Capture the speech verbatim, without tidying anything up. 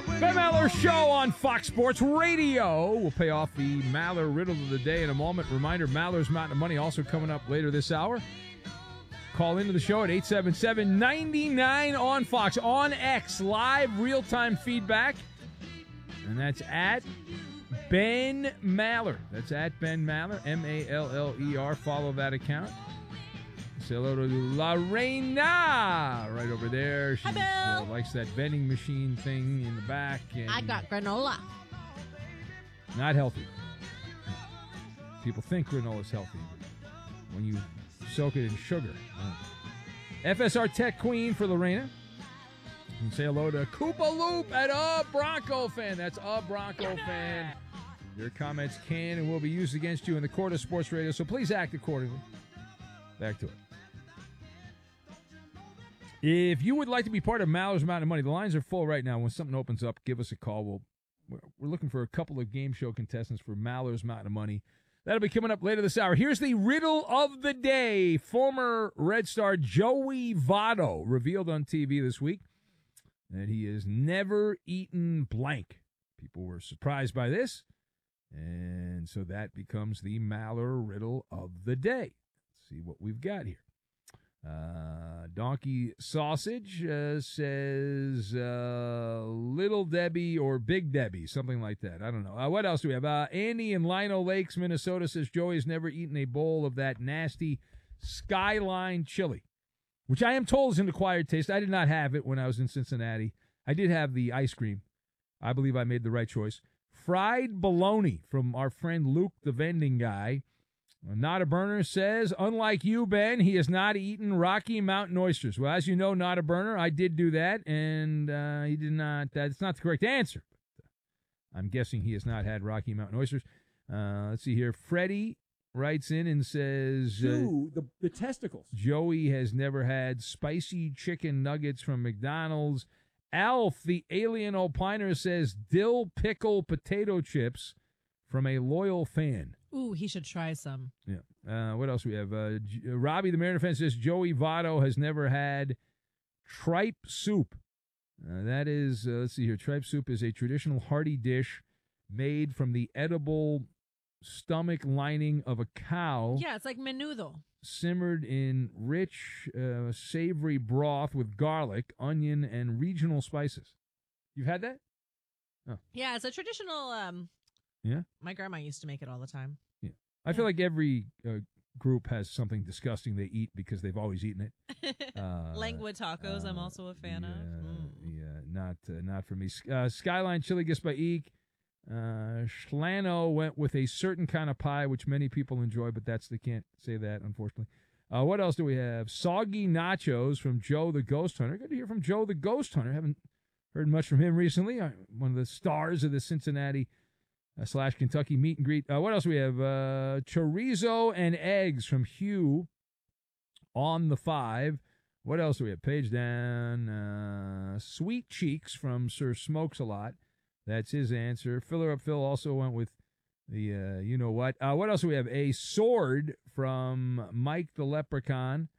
Ben Maller Show on Fox Sports Radio. We'll pay off the Maller riddle of the day in a moment. Reminder, Maller's Mountain of Money also coming up later this hour. Call into the show at eight seven seven, nine nine on Fox. On X, live real-time feedback. And that's at Ben Maller. That's at Ben Maller, M A L L E R. Follow that account. Say hello to Lorena right over there. She uh, likes that vending machine thing in the back. And I got granola. not healthy. People think granola is healthy, but when you soak it in sugar. Uh. F S R Tech Queen for Lorena. And say hello to Koopa Loop at a Bronco fan. That's a Bronco fan. Your comments can and will be used against you in the court of sports radio, so please act accordingly. Back to it. If you would like to be part of Maller's Mountain of Money, the lines are full right now. When something opens up, give us a call. We'll, we're, we're looking for a couple of game show contestants for Maller's Mountain of Money. That'll be coming up later this hour. Here's the riddle of the day. Former Red Star Joey Votto revealed on T V this week that he has never eaten blank. People were surprised by this, and so that becomes the Maller riddle of the day. Let's see what we've got here. Uh, Donkey Sausage uh, says uh, Little Debbie or Big Debbie, something like that. I don't know. Uh, what else do we have? Uh, Andy in Lino Lakes, Minnesota says Joey's never eaten a bowl of that nasty Skyline chili, which I am told is an acquired taste. I did not have it when I was in Cincinnati. I did have the ice cream. I believe I made the right choice. Fried bologna from our friend Luke, the vending guy. Not a Burner says, unlike you, Ben, he has not eaten Rocky Mountain oysters. Well, as you know, Not a Burner, I did do that, and uh, he did not. That's not the correct answer. But, uh, I'm guessing he has not had Rocky Mountain oysters. Uh, let's see here. Freddie writes in and says, Ooh, the, the testicles. Joey has never had spicy chicken nuggets from McDonald's. Alf, the alien opiner, says dill pickle potato chips from a loyal fan. Ooh, he should try some. Yeah. Uh, what else we have? Uh, J- Robbie, the Mariner fan, says Joey Votto has never had tripe soup. Uh, that is, uh, let's see here. Tripe soup is a traditional hearty dish made from the edible stomach lining of a cow. Yeah, it's like menudo. Simmered in rich, uh, savory broth with garlic, onion, and regional spices. You've had that? Oh. Yeah, it's a traditional... Um, yeah? My grandma used to make it all the time. Yeah. I feel like every uh, group has something disgusting they eat because they've always eaten it. Uh, Lengua tacos, uh, I'm also a fan yeah, of. Mm. Yeah, not uh, not for me. Uh, Skyline Chili Gifts by Eek. Uh, Schlano went with a certain kind of pie, which many people enjoy, but that's they can't say that, unfortunately. Uh, what else do we have? Soggy Nachos from Joe the Ghost Hunter. Good to hear from Joe the Ghost Hunter. Haven't heard much from him recently. Uh, one of the stars of the Cincinnati uh, slash Kentucky meet and greet. Uh, what else do we have? Uh, chorizo and eggs from Hugh on the five. What else do we have? Page down. Uh, Sweet Cheeks from Sir Smokes a Lot. That's his answer. Filler Up Phil also went with the, uh, you know what. Uh, what else do we have? A sword from Mike the Leprechaun.